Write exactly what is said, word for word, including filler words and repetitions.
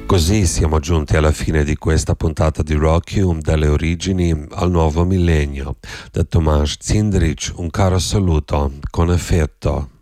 Così siamo giunti alla fine di questa puntata di Rockium, dalle origini al nuovo millennio. Da Tomasz Cindric un caro saluto con affetto.